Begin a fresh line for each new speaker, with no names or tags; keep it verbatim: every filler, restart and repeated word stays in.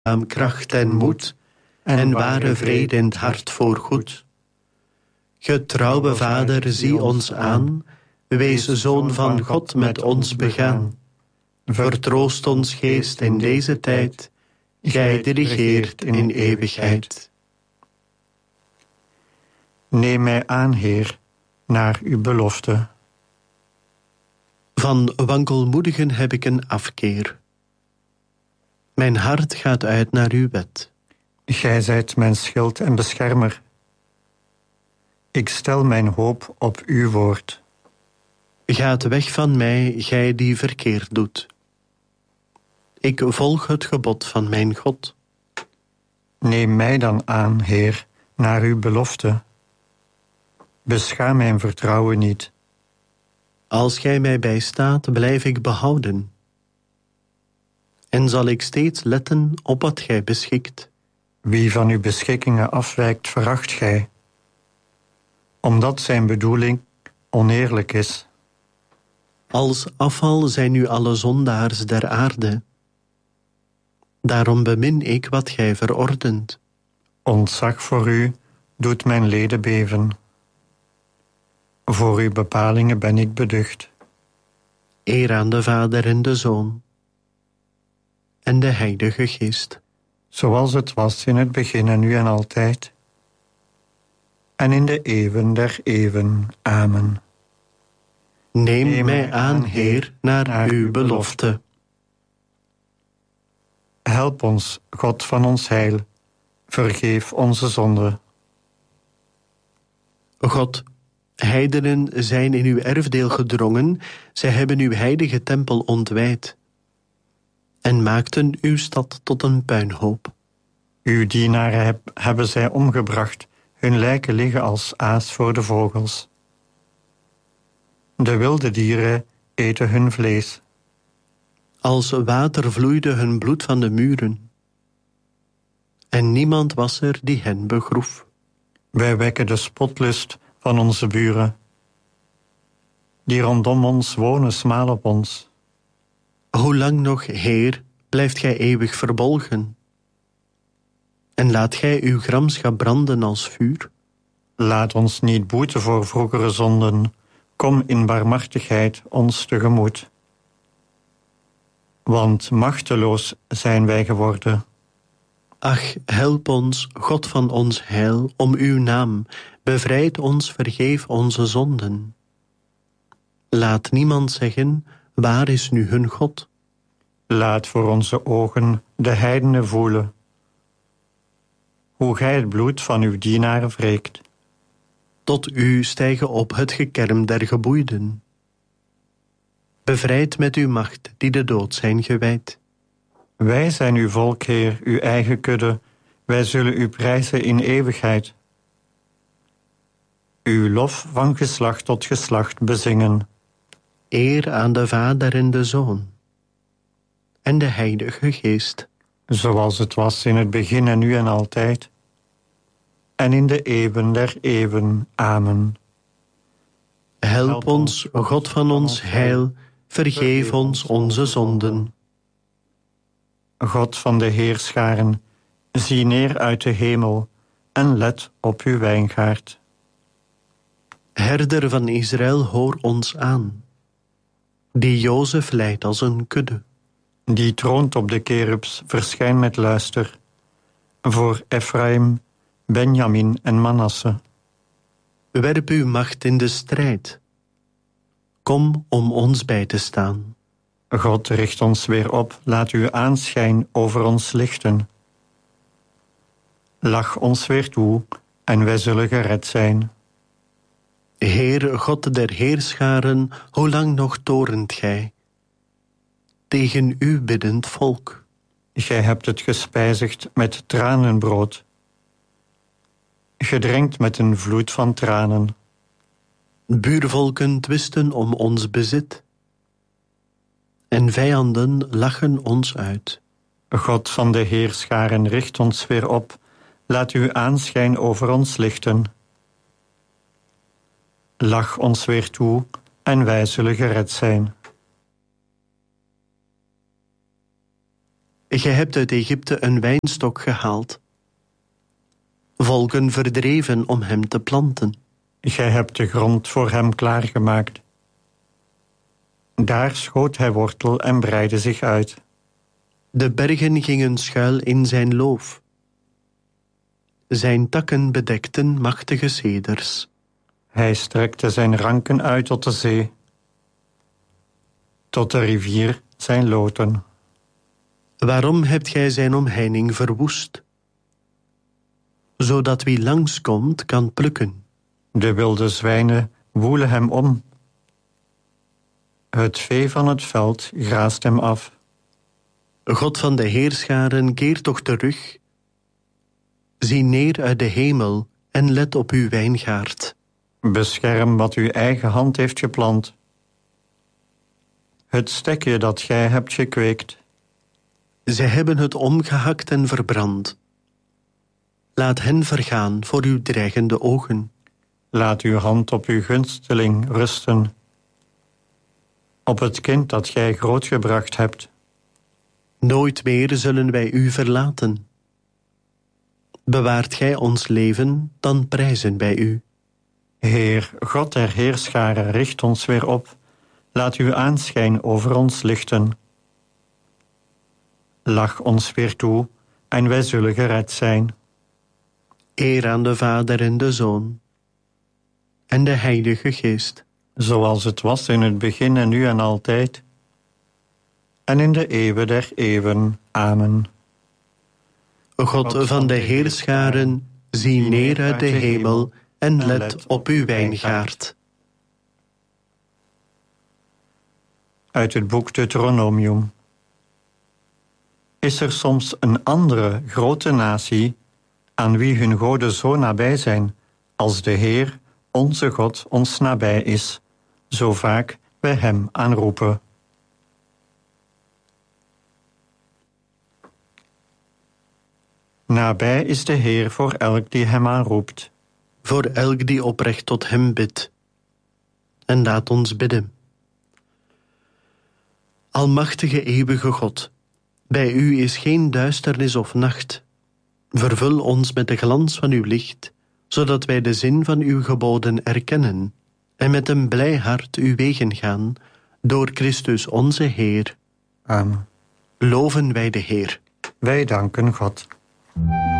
lichaam kracht en moed, en ware vrede in het hart voor goed. Getrouwe Vader, zie ons aan, wees Zoon van God met ons begaan. Vertroost ons geest in deze tijd, gij die regeert in eeuwigheid.
Neem mij aan, Heer, naar uw belofte.
Van wankelmoedigen heb ik een afkeer. Mijn hart gaat uit naar uw wet.
Gij zijt mijn schild en beschermer. Ik stel mijn hoop op uw woord.
Gaat weg van mij, gij die verkeerd doet. Ik volg het gebod van mijn God.
Neem mij dan aan, Heer, naar uw belofte. Beschaam mijn vertrouwen niet.
Als gij mij bijstaat, blijf ik behouden. En zal ik steeds letten op wat gij beschikt.
Wie van uw beschikkingen afwijkt, veracht gij, omdat zijn bedoeling oneerlijk is.
Als afval zijn nu alle zondaars der aarde. Daarom bemin ik wat gij verordent.
Ontzag voor u doet mijn leden beven. Voor uw bepalingen ben ik beducht.
Eer aan de Vader en de Zoon en de Heilige Geest.
Zoals het was in het begin en nu en altijd. En in de eeuwen der eeuwen. Amen.
Neem, Neem mij aan, Heer, naar, naar uw belofte. belofte.
Help ons, God van ons heil. Vergeef onze zonden.
God, heidenen zijn in uw erfdeel gedrongen. Zij hebben uw heilige tempel ontwijd. En maakten uw stad tot een puinhoop.
Uw dienaren heb, hebben zij omgebracht. Hun lijken liggen als aas voor de vogels. De wilde dieren eten hun vlees.
Als water vloeide hun bloed van de muren. En niemand was er die hen begroef.
Wij wekken de spotlust van onze buren. Die rondom ons wonen smaal op ons.
Hoe lang nog, Heer, blijft gij eeuwig verbolgen? En laat gij uw gramschap branden als vuur?
Laat ons niet boeten voor vroegere zonden. Kom in barmhartigheid ons tegemoet. Want machteloos zijn wij geworden.
Ach, help ons, God van ons heil, om uw naam. Bevrijd ons, vergeef onze zonden. Laat niemand zeggen, waar is nu hun God?
Laat voor onze ogen de heidenen voelen. Hoe gij het bloed van uw dienaren wreekt.
Tot u stijgen op het gekerm der geboeiden. Bevrijd met uw macht die de dood zijn gewijd.
Wij zijn uw volk, Heer, uw eigen kudde. Wij zullen u prijzen in eeuwigheid. Uw lof van geslacht tot geslacht bezingen.
Eer aan de Vader en de Zoon en de Heilige Geest.
Zoals het was in het begin en nu en altijd. En in de eeuwen der eeuwen. Amen.
Help ons, God van ons heil, vergeef ons onze zonden.
God van de heerscharen, zie neer uit de hemel en let op uw wijngaard.
Herder van Israël, hoor ons aan, die Jozef leidt als een kudde.
Die troont op de kerubs, verschijn met luister, voor Ephraim, Benjamin en Manasse.
Werp uw macht in de strijd. Kom om ons bij te staan.
God richt ons weer op, laat uw aanschijn over ons lichten. Lach ons weer toe en wij zullen gered zijn.
Heer, God der heerscharen, hoe lang nog torent gij? Tegen u biddend volk.
Gij hebt het gespijzigd met tranenbrood. Gedrenkt met een vloed van tranen.
Buurvolken twisten om ons bezit. En vijanden lachen ons uit.
God van de heerscharen, richt ons weer op. Laat uw aanschijn over ons lichten. Lach ons weer toe en wij zullen gered zijn.
Gij hebt uit Egypte een wijnstok gehaald, volken verdreven om hem te planten.
Gij hebt de grond voor hem klaargemaakt. Daar schoot hij wortel en breidde zich uit.
De bergen gingen schuil in zijn loof. Zijn takken bedekten machtige ceders.
Hij strekte zijn ranken uit tot de zee, tot de rivier zijn loten.
Waarom hebt gij zijn omheining verwoest? Zodat wie langskomt kan plukken.
De wilde zwijnen woelen hem om. Het vee van het veld graast hem af.
God van de heerscharen, keer toch terug. Zie neer uit de hemel en let op uw wijngaard.
Bescherm wat uw eigen hand heeft geplant. Het stekje dat gij hebt gekweekt.
Zij hebben het omgehakt en verbrand. Laat hen vergaan voor uw dreigende ogen.
Laat uw hand op uw gunsteling rusten. Op het kind dat gij grootgebracht hebt.
Nooit meer zullen wij u verlaten. Bewaart gij ons leven, dan prijzen wij u.
Heer, God der heerscharen, richt ons weer op. Laat uw aanschijn over ons lichten. Lach ons weer toe en wij zullen gered zijn.
Eer aan de Vader en de Zoon en de Heilige Geest.
Zoals het was in het begin en nu en altijd. En in de eeuwen der eeuwen. Amen.
God van de heerscharen, zie neer uit de hemel en let op uw wijngaard.
Uit het boek Deuteronomium. Is er soms een andere grote natie aan wie hun goden zo nabij zijn als de Heer, onze God, ons nabij is, zo vaak wij hem aanroepen? Nabij is de Heer voor elk die hem aanroept.
Voor elk die oprecht tot hem bidt. En laat ons bidden. Almachtige eeuwige God, bij u is geen duisternis of nacht. Vervul ons met de glans van uw licht, zodat wij de zin van uw geboden erkennen en met een blij hart uw wegen gaan, door Christus onze Heer.
Amen.
Loven wij de Heer.
Wij danken God.